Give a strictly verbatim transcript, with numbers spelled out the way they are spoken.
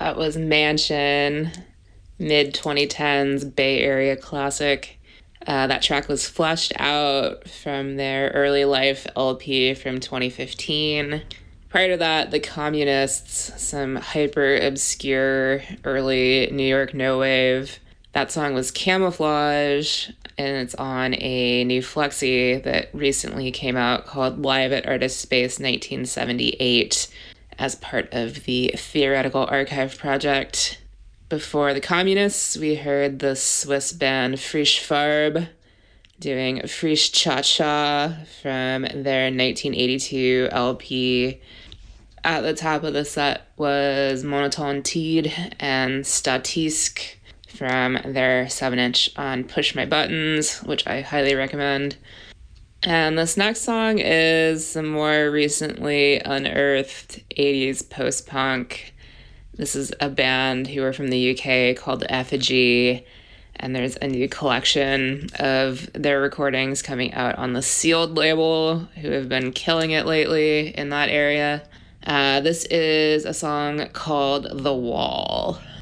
That was Mansion, mid twenty tens Bay Area classic. Uh, that track was fleshed out from their Early Life L P from twenty fifteen. Prior to that, The Communists, some hyper obscure early New York no wave. That song was Camouflage, and it's on a new flexi that recently came out called Live at Artist Space nineteen seventy-eight as part of the Theoretical Archive project. Before The Communists, we heard the Swiss band Frisch Farbe doing Frisch Cha Cha from their nineteen eighty-two L P. At the top of the set was Monotone Tid and Statisque from their seven inch on Push My Buttons, which I highly recommend. And this next song is some more recently unearthed eighties post-punk. This is a band who are from the U K called Effigy, and there's a new collection of their recordings coming out on the Sealed label, who have been killing it lately in that area. Uh, this is a song called The Wall.